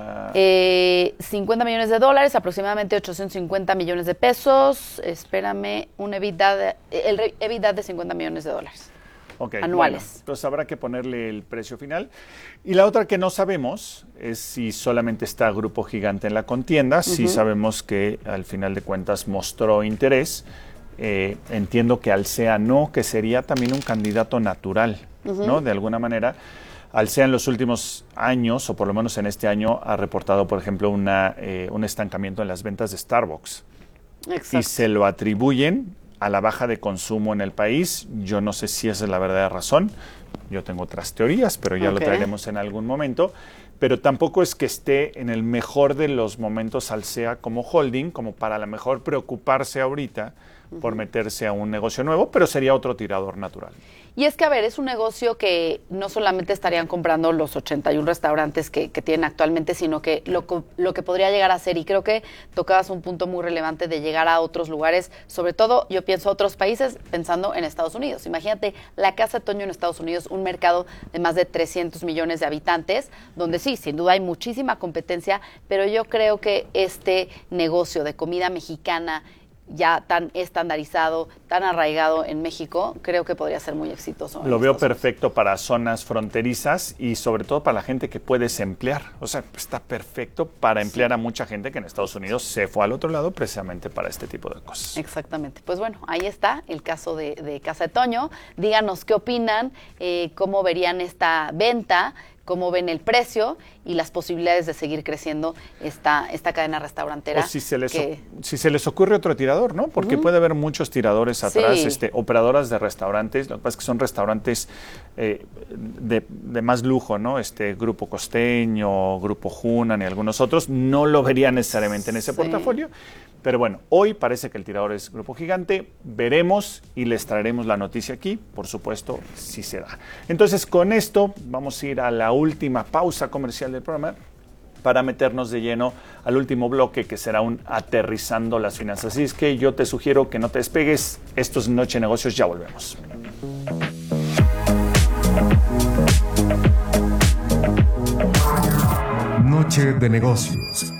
$50 millones, aproximadamente 850 millones de pesos. Espérame, el EBITDA de $50 millones anuales. Bueno, entonces habrá que ponerle el precio final. Y la otra que no sabemos es si solamente está Grupo Gigante en la contienda. Sí sabemos que al final de cuentas mostró interés. Entiendo que Alsea no, que sería también un candidato natural, ¿no? De alguna manera. Alsea en los últimos años, o por lo menos en este año, ha reportado, por ejemplo, un estancamiento en las ventas de Starbucks. Exacto. Y se lo atribuyen a la baja de consumo en el país. Yo no sé si esa es la verdadera razón. Yo tengo otras teorías, pero ya lo traeremos en algún momento. Pero tampoco es que esté en el mejor de los momentos Alsea como holding, como para a lo mejor preocuparse ahorita por meterse a un negocio nuevo, pero sería otro tirador natural. Y es que, a ver, es un negocio que no solamente estarían comprando los 81 restaurantes que tienen actualmente, sino que lo que podría llegar a ser, y creo que tocabas un punto muy relevante de llegar a otros lugares, sobre todo yo pienso a otros países, pensando en Estados Unidos. Imagínate la Casa de Toño en Estados Unidos, un mercado de más de 300 millones de habitantes, donde sí, sin duda hay muchísima competencia, pero yo creo que este negocio de comida mexicana ya tan estandarizado, tan arraigado en México, creo que podría ser muy exitoso. Lo veo perfecto para zonas fronterizas y sobre todo para la gente que puedes emplear. O sea, está perfecto para emplear a mucha gente que en Estados Unidos se fue al otro lado precisamente para este tipo de cosas. Exactamente. Pues bueno, ahí está el caso de Casa de Toño. Díganos qué opinan, cómo verían esta venta, cómo ven el precio y las posibilidades de seguir creciendo esta cadena restaurantera. O si se les ocurre otro tirador, ¿no? Porque puede haber muchos tiradores atrás, operadoras de restaurantes. Lo que pasa es que son restaurantes de más lujo, ¿no? Grupo Costeño, Grupo Hunan y algunos otros no lo verían necesariamente en ese portafolio. Pero bueno, hoy parece que el tirador es Grupo Gigante. Veremos y les traeremos la noticia aquí, por supuesto, si se da. Entonces, con esto vamos a ir a la última pausa comercial del programa para meternos de lleno al último bloque, que será un aterrizando las finanzas. Así es que yo te sugiero que no te despegues. Esto es Noche de Negocios, ya volvemos. Noche de Negocios.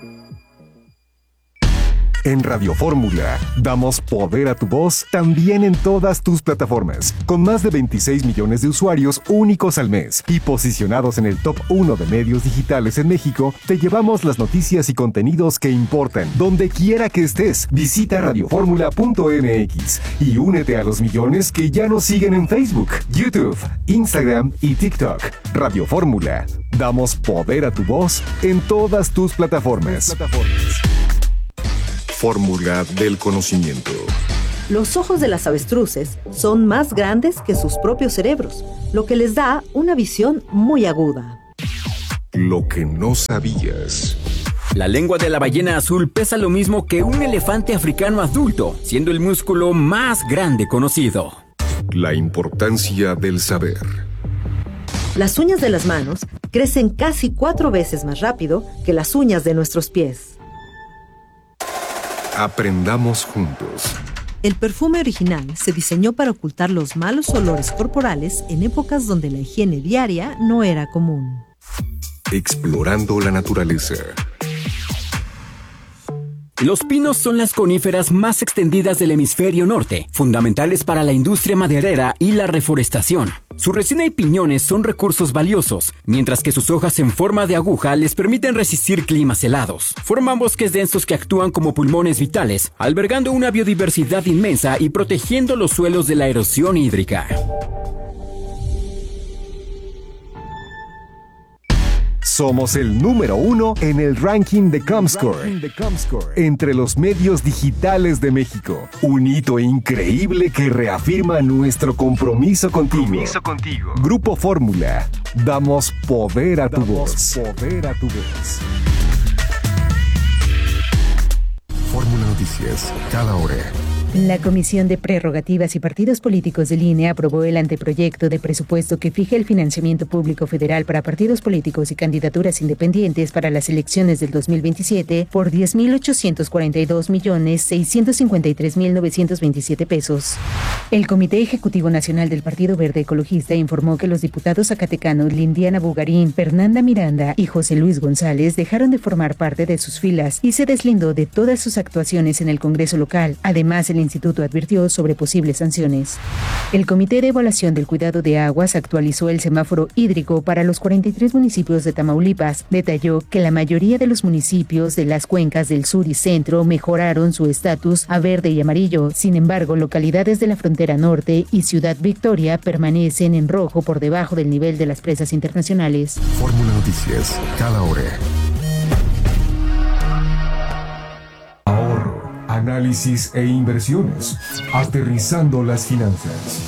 En Radio Fórmula, damos poder a tu voz también en todas tus plataformas, con más de 26 millones de usuarios únicos al mes y posicionados en el top 1 de medios digitales en México. Te llevamos las noticias y contenidos que importan, donde quiera que estés. Visita radioformula.mx y únete a los millones que ya nos siguen en Facebook, YouTube, Instagram y TikTok. Radio Fórmula, damos poder a tu voz en todas tus plataformas. Fórmula del conocimiento. Los ojos de las avestruces son más grandes que sus propios cerebros, lo que les da una visión muy aguda. Lo que no sabías. La lengua de la ballena azul pesa lo mismo que un elefante africano adulto, siendo el músculo más grande conocido. La importancia del saber. Las uñas de las manos crecen casi 4 veces más rápido que las uñas de nuestros pies. Aprendamos juntos. El perfume original se diseñó para ocultar los malos olores corporales en épocas donde la higiene diaria no era común. Explorando la naturaleza. Los pinos son las coníferas más extendidas del hemisferio norte, fundamentales para la industria maderera y la reforestación. Su resina y piñones son recursos valiosos, mientras que sus hojas en forma de aguja les permiten resistir climas helados. Forman bosques densos que actúan como pulmones vitales, albergando una biodiversidad inmensa y protegiendo los suelos de la erosión hídrica. Somos el número 1 en el ranking de Comscore entre los medios digitales de México. Un hito increíble que reafirma nuestro compromiso contigo. Grupo Fórmula. Damos poder a tu voz. Fórmula Noticias, cada hora. La Comisión de Prerrogativas y Partidos Políticos del INE aprobó el anteproyecto de presupuesto que fija el financiamiento público federal para partidos políticos y candidaturas independientes para las elecciones del 2027 por 10,842,653,927 pesos. El Comité Ejecutivo Nacional del Partido Verde Ecologista informó que los diputados zacatecanos Lindiana Bugarín, Fernanda Miranda y José Luis González dejaron de formar parte de sus filas y se deslindó de todas sus actuaciones en el Congreso local. Además, el instituto advirtió sobre posibles sanciones. El Comité de Evaluación del Cuidado de Aguas actualizó el semáforo hídrico para los 43 municipios de Tamaulipas. Detalló que la mayoría de los municipios de las cuencas del sur y centro mejoraron su estatus a verde y amarillo. Sin embargo, localidades de la frontera norte y Ciudad Victoria permanecen en rojo por debajo del nivel de las presas internacionales. Fórmula Noticias, cada hora. Análisis e inversiones. Aterrizando las finanzas.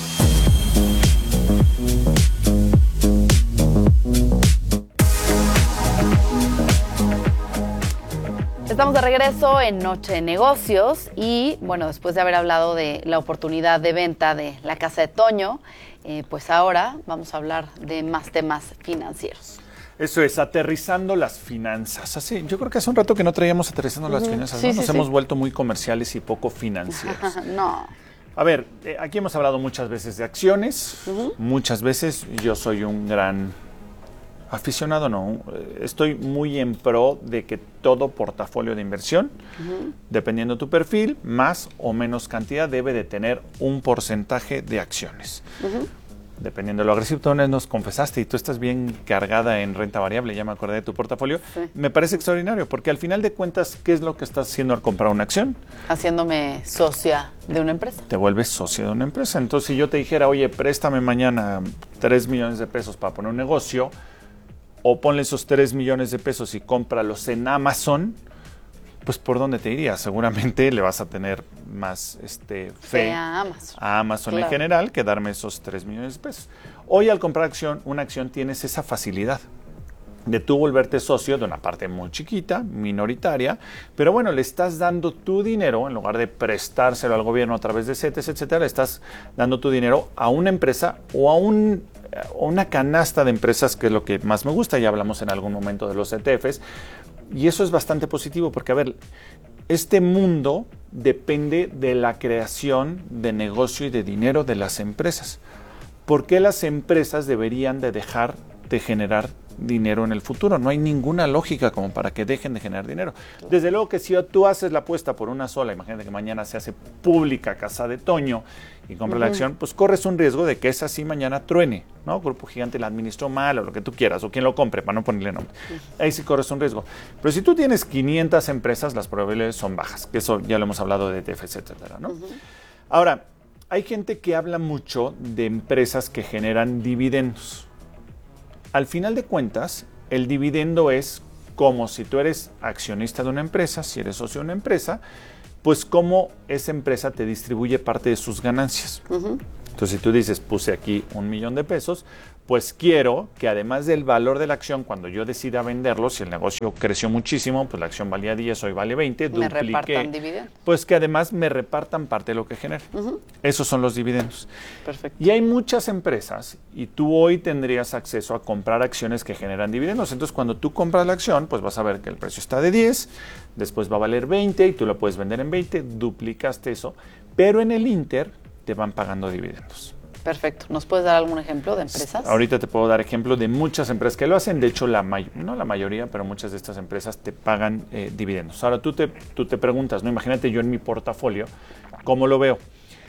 Estamos de regreso en Noche de Negocios y, bueno, después de haber hablado de la oportunidad de venta de la Casa de Toño, pues ahora vamos a hablar de más temas financieros. Eso es, aterrizando las finanzas. Yo creo que hace un rato que no traíamos aterrizando las finanzas, ¿no? Nos hemos vuelto muy comerciales y poco financieros. No. A ver, aquí hemos hablado muchas veces de acciones, muchas veces. Yo soy un gran aficionado, no. Estoy muy en pro de que todo portafolio de inversión, dependiendo de tu perfil, más o menos cantidad, debe de tener un porcentaje de acciones. Dependiendo de lo agresivo, tú nos confesaste y tú estás bien cargada en renta variable, ya me acordé de tu portafolio. Sí. Me parece extraordinario, porque al final de cuentas, ¿qué es lo que estás haciendo al comprar una acción? Haciéndome socia de una empresa. Te vuelves socia de una empresa. Entonces, si yo te dijera, oye, préstame mañana 3 millones de pesos para poner un negocio, o ponle esos 3 millones de pesos y cómpralos en Amazon, pues ¿por dónde te irías? Seguramente le vas a tener más fe a Amazon claro. En general que darme esos 3 millones de pesos. Hoy al comprar una acción tienes esa facilidad de tú volverte socio de una parte muy chiquita, minoritaria, pero bueno, le estás dando tu dinero, en lugar de prestárselo al gobierno a través de CETES, etcétera, le estás dando tu dinero a una empresa o a una canasta de empresas, que es lo que más me gusta. Ya hablamos en algún momento de los ETFs, y eso es bastante positivo porque, a ver, este mundo depende de la creación de negocio y de dinero de las empresas. ¿Por qué las empresas deberían de dejar de generar dinero en el futuro? No hay ninguna lógica como para que dejen de generar dinero. Desde luego que si tú haces la apuesta por una sola, imagínate que mañana se hace pública Casa de Toño y compra la acción, pues corres un riesgo de que esa sí mañana truene, ¿no? Grupo Gigante la administró mal o lo que tú quieras, o quien lo compre, para no ponerle nombre. Ahí sí corres un riesgo. Pero si tú tienes 500 empresas, las probabilidades son bajas, que eso ya lo hemos hablado de ETFs, etcétera, ¿no? Ahora, hay gente que habla mucho de empresas que generan dividendos. Al final de cuentas, el dividendo es como si tú eres accionista de una empresa, si eres socio de una empresa, pues cómo esa empresa te distribuye parte de sus ganancias. Entonces, si tú dices, puse aquí $1,000,000 de pesos, pues quiero que además del valor de la acción, cuando yo decida venderlo, si el negocio creció muchísimo, pues la acción valía 10, hoy vale 20, me repartan dividendos. Pues que además me repartan parte de lo que genera. Esos son los dividendos. Perfecto. Y hay muchas empresas, y tú hoy tendrías acceso a comprar acciones que generan dividendos. Entonces, cuando tú compras la acción, pues vas a ver que el precio está de 10, después va a valer 20 y tú la puedes vender en 20, duplicaste eso, pero en el Inter te van pagando dividendos. Perfecto. ¿Nos puedes dar algún ejemplo de empresas? Ahorita te puedo dar ejemplo de muchas empresas que lo hacen. De hecho, no la mayoría, pero muchas de estas empresas te pagan dividendos. Ahora, tú te preguntas, ¿no? Imagínate yo en mi portafolio, ¿cómo lo veo?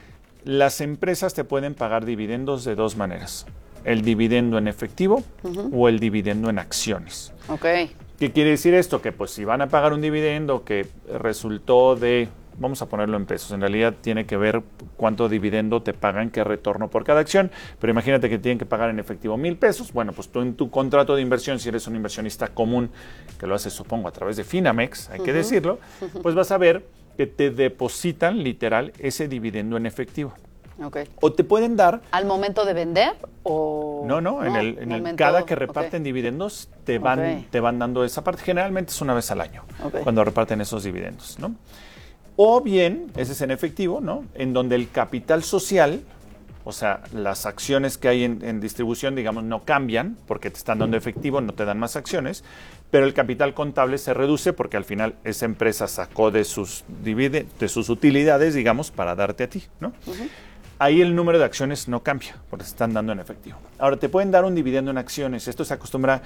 Las empresas te pueden pagar dividendos de dos maneras. El dividendo en efectivo o el dividendo en acciones. Ok. ¿Qué quiere decir esto? Que pues si van a pagar un dividendo que resultó de... Vamos a ponerlo en pesos. En realidad tiene que ver cuánto dividendo te pagan, qué retorno por cada acción. Pero imagínate que tienen que pagar en efectivo 1,000 pesos. Bueno, pues tú en tu contrato de inversión, si eres un inversionista común, que lo haces, supongo, a través de Finamex, hay que decirlo, pues vas a ver que te depositan literal ese dividendo en efectivo. Okay. O te pueden dar... ¿Al momento de vender o...? No, cada que reparten dividendos te van dando esa parte. Generalmente es una vez al año cuando reparten esos dividendos, ¿no? O bien, ese es en efectivo, ¿no? En donde el capital social, o sea, las acciones que hay en distribución, digamos, no cambian porque te están dando efectivo, no te dan más acciones, pero el capital contable se reduce porque al final esa empresa sacó de sus utilidades, digamos, para darte a ti, ¿no? Ahí el número de acciones no cambia, porque se están dando en efectivo. Ahora, te pueden dar un dividendo en acciones. Esto se acostumbra,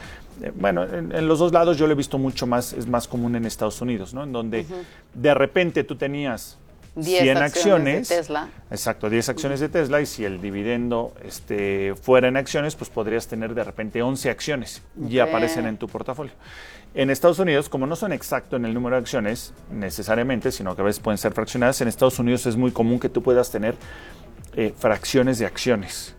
en los dos lados yo lo he visto mucho más, es más común en Estados Unidos, ¿no? En donde de repente tú tenías 100 acciones de Tesla. Exacto, 10 acciones de Tesla, y si el dividendo fuera en acciones, pues podrías tener de repente 11 acciones y aparecen en tu portafolio. En Estados Unidos, como no son exactos en el número de acciones necesariamente, sino que a veces pueden ser fraccionadas, en Estados Unidos es muy común que tú puedas tener fracciones de acciones,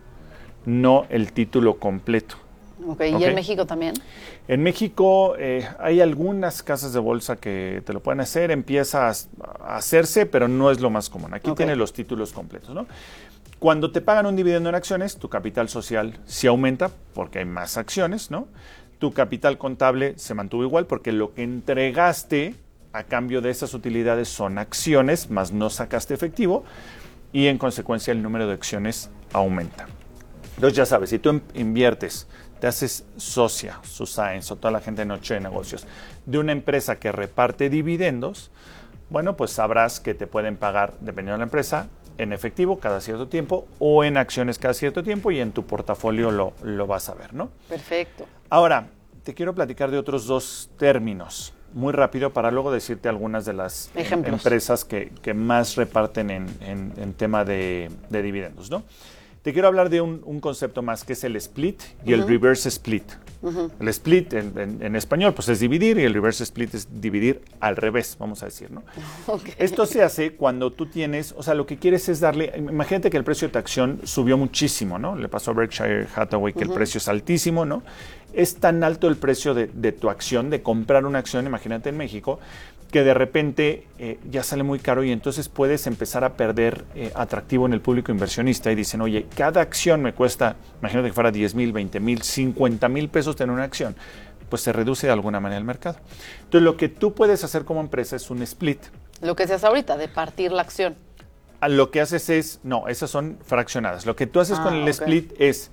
no el título completo. ¿Y en México también? En México hay algunas casas de bolsa que te lo pueden hacer, empieza a hacerse, pero no es lo más común. Aquí tiene los títulos completos, ¿no? Cuando te pagan un dividendo en acciones, tu capital social sí aumenta porque hay más acciones, ¿no? Tu capital contable se mantuvo igual porque lo que entregaste a cambio de esas utilidades son acciones, más no sacaste efectivo, y en consecuencia el número de acciones aumenta. Entonces ya sabes, si tú inviertes, te haces socia, Susaens o toda la gente de Noche de Negocios, de una empresa que reparte dividendos, bueno, pues sabrás que te pueden pagar, dependiendo de la empresa, en efectivo cada cierto tiempo o en acciones cada cierto tiempo, y en tu portafolio lo vas a ver, ¿no? Perfecto. Ahora, te quiero platicar de otros dos términos, muy rápido, para luego decirte algunas de las empresas que más reparten en tema de dividendos, ¿no? Te quiero hablar de un concepto más, que es el split y el reverse split. El split en español pues es dividir, y el reverse split es dividir al revés, vamos a decir, ¿no? Esto se hace cuando tú tienes, o sea, lo que quieres es darle, imagínate que el precio de tu acción subió muchísimo, ¿no? Le pasó a Berkshire Hathaway que el precio es altísimo, ¿no? Es tan alto el precio de tu acción, de comprar una acción, imagínate en México, que de repente ya sale muy caro, y entonces puedes empezar a perder atractivo en el público inversionista, y dicen, oye, cada acción me cuesta, imagínate que fuera 10,000, 20,000, 50,000 pesos tener una acción, pues se reduce de alguna manera el mercado. Entonces, lo que tú puedes hacer como empresa es un split. Lo que se hace ahorita, de partir la acción. Lo que haces es, no, esas son fraccionadas. Lo que tú haces con el split es,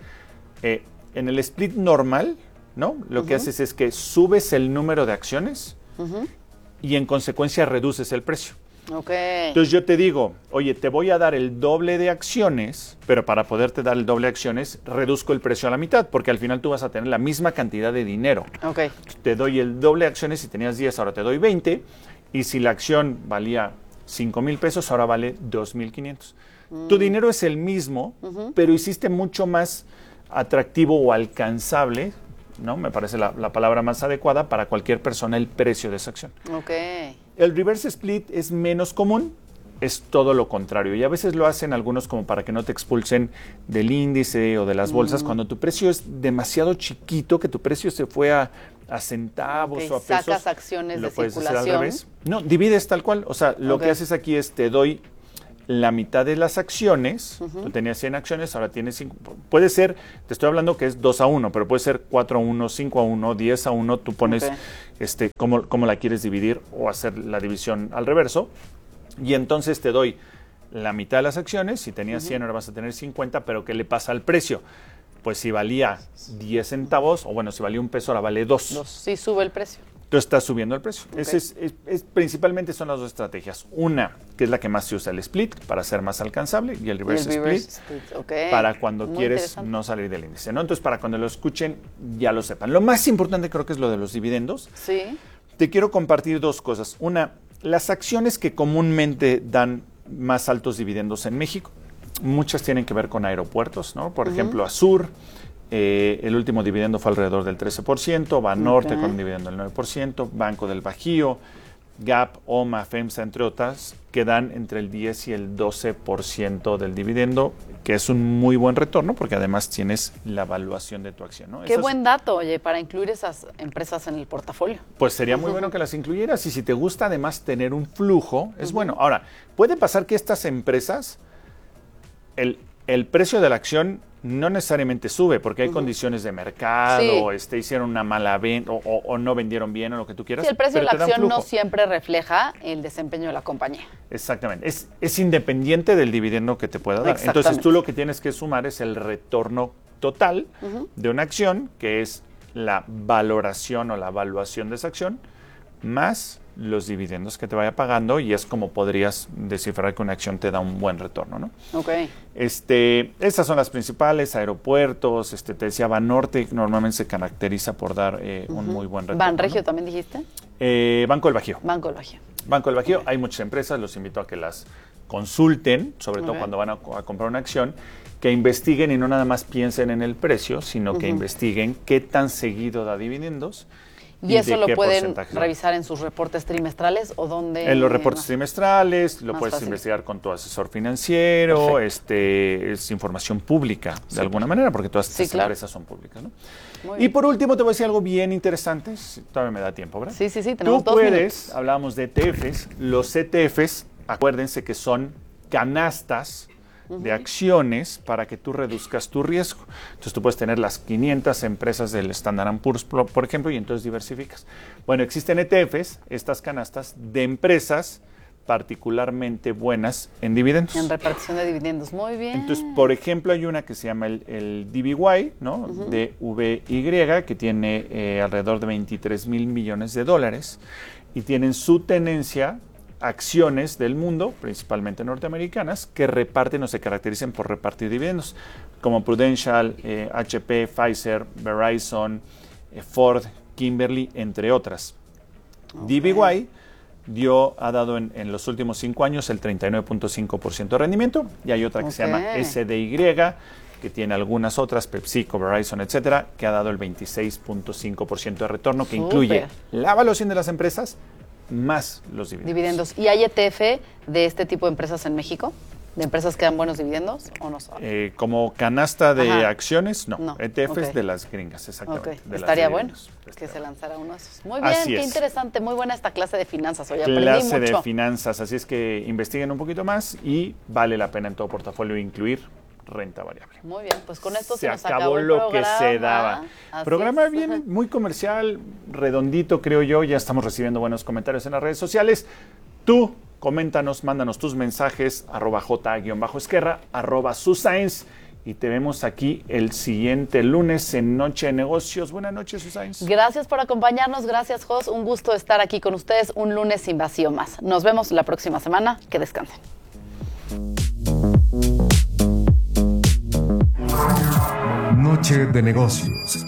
en el split normal, ¿no? Lo que haces es que subes el número de acciones y en consecuencia reduces el precio. Entonces yo te digo, oye, te voy a dar el doble de acciones, pero para poderte dar el doble de acciones, reduzco el precio a la mitad, porque al final tú vas a tener la misma cantidad de dinero. Te doy el doble de acciones, si tenías 10, ahora te doy 20, y si la acción valía 5,000 pesos, ahora vale 2,500. Tu dinero es el mismo, pero hiciste mucho más atractivo o alcanzable, ¿no? Me parece la palabra más adecuada para cualquier persona el precio de esa acción. El reverse split es menos común, es todo lo contrario. Y a veces lo hacen algunos como para que no te expulsen del índice o de las bolsas cuando tu precio es demasiado chiquito, que tu precio se fue a centavos o a pesos. Sacas acciones lo de puedes hacer circulación. al revés. No, divides tal cual. O sea, lo que haces aquí es te doy la mitad de las acciones. Tú tenías 100 acciones, ahora tienes 5. Puede ser, te estoy hablando que es 2-1, pero puede ser 4-1, 5-1, 10-1. Tú pones cómo la quieres dividir o hacer la división al reverso. Y entonces te doy la mitad de las acciones. Si tenías 100, ahora vas a tener 50, pero ¿qué le pasa al precio? Pues si valía 10 centavos, o bueno, si valía $1, ahora vale 2. Sí sube el precio. Tú estás subiendo el precio. Principalmente son las dos estrategias. Una, que es la que más se usa, el split, para ser más alcanzable, y el reverse split, para cuando quieres no salir del índice, ¿no? Entonces, para cuando lo escuchen, ya lo sepan. Lo más importante creo que es lo de los dividendos. Sí. Te quiero compartir dos cosas. Una, las acciones que comúnmente dan más altos dividendos en México, muchas tienen que ver con aeropuertos, ¿no? Por ejemplo, Azur. El último dividendo fue alrededor del 13%, Banorte con un dividendo del 9%, Banco del Bajío, Gap, OMA, FEMSA, entre otras, que dan entre el 10 y el 12% del dividendo, que es un muy buen retorno porque además tienes la evaluación de tu acción, ¿no? Qué buen dato, oye, para incluir esas empresas en el portafolio. Pues sería muy bueno que las incluyeras, y si te gusta además tener un flujo, es bueno. Ahora, puede pasar que estas empresas, el precio de la acción no necesariamente sube, porque hay condiciones de mercado, hicieron una mala venta o no vendieron bien o lo que tú quieras. Sí, el precio de la acción no siempre refleja el desempeño de la compañía. Exactamente. Es independiente del dividendo que te pueda dar. Entonces tú lo que tienes que sumar es el retorno total de una acción, que es la valoración o la evaluación de esa acción, más los dividendos que te vaya pagando, y es como podrías descifrar que una acción te da un buen retorno, ¿no? Estas son las principales, aeropuertos, te decía Banorte, normalmente se caracteriza por dar un muy buen retorno. ¿Banregio también dijiste? Banco del Bajío. Banco del Bajío. Banco del Bajío, hay muchas empresas, los invito a que las consulten, sobre todo cuando van a comprar una acción, que investiguen y no nada más piensen en el precio, sino que investiguen qué tan seguido da dividendos. ¿Y eso lo pueden revisar en sus reportes trimestrales o dónde? En los reportes trimestrales, lo puedes investigar con tu asesor financiero, es información pública de alguna manera, porque todas estas empresas son públicas, ¿no? Y por último te voy a decir algo bien interesante, todavía me da tiempo, ¿verdad? Sí, tenemos 2 minutos. Hablábamos de ETFs, los ETFs, acuérdense que son canastas de acciones para que tú reduzcas tu riesgo. Entonces tú puedes tener las 500 empresas del Standard & Poor's, por ejemplo, y entonces diversificas. Bueno, existen ETFs, estas canastas de empresas particularmente buenas en dividendos. En repartición de dividendos, muy bien. Entonces, por ejemplo, hay una que se llama el DVY, ¿no? DVY, que tiene alrededor de $23,000 millones y tienen su tenencia acciones del mundo, principalmente norteamericanas, que reparten o se caracterizan por repartir dividendos, como Prudential, HP, Pfizer, Verizon, Ford, Kimberly, entre otras. DVY ha dado en los últimos 5 años el 39.5% de rendimiento, y hay otra que se llama SDY, que tiene algunas otras, PepsiCo, Verizon, etcétera, que ha dado el 26.5% de retorno, que incluye la evaluación de las empresas más los dividendos. ¿Y hay ETF de este tipo de empresas en México? ¿De empresas que dan buenos dividendos o no sabe? Como canasta de acciones, no. ETFs de las gringas, exactamente. Estaría bueno que se lanzara uno de esos. Muy bien, qué interesante, muy buena esta clase de finanzas. Hoy aprendí mucho. De finanzas, así es que investiguen un poquito más y vale la pena en todo portafolio incluir renta variable. Muy bien, pues con esto se nos acabó el lo programa. que se daba. Así Programa es. bien, muy comercial, redondito, creo yo. Ya estamos recibiendo buenos comentarios en las redes sociales. Tú, coméntanos, mándanos tus mensajes, @j_esquerra, @susainz. Y te vemos aquí el siguiente lunes en Noche de Negocios. Buenas noches, Susainz. Gracias por acompañarnos, gracias, Jos. Un gusto estar aquí con ustedes un lunes sin vacío más. Nos vemos la próxima semana. Que descansen. Noche de Negocios.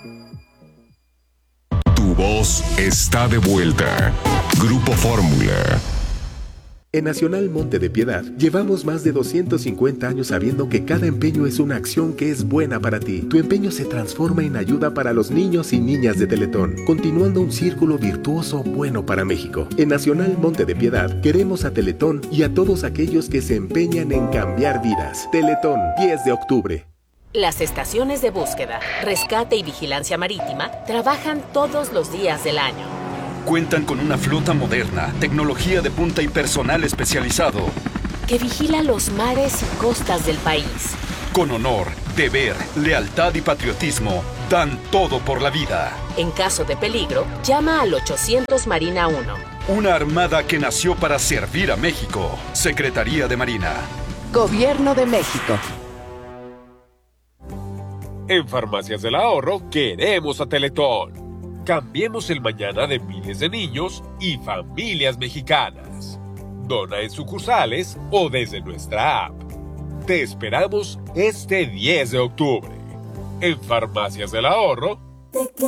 Tu voz está de vuelta. Grupo Fórmula. En Nacional Monte de Piedad llevamos más de 250 años sabiendo que cada empeño es una acción que es buena para ti. Tu empeño se transforma en ayuda para los niños y niñas de Teletón, continuando un círculo virtuoso bueno para México. En Nacional Monte de Piedad queremos a Teletón y a todos aquellos que se empeñan en cambiar vidas. Teletón, 10 de octubre. Las estaciones de búsqueda, rescate y vigilancia marítima trabajan todos los días del año. Cuentan con una flota moderna, tecnología de punta y personal especializado que vigila los mares y costas del país. Con honor, deber, lealtad y patriotismo, dan todo por la vida. En caso de peligro, llama al 800 Marina 1. Una armada que nació para servir a México. Secretaría de Marina. Gobierno de México. En Farmacias del Ahorro queremos a Teletón. Cambiemos el mañana de miles de niños y familias mexicanas. Dona en sucursales o desde nuestra app. Te esperamos este 10 de octubre. En Farmacias del Ahorro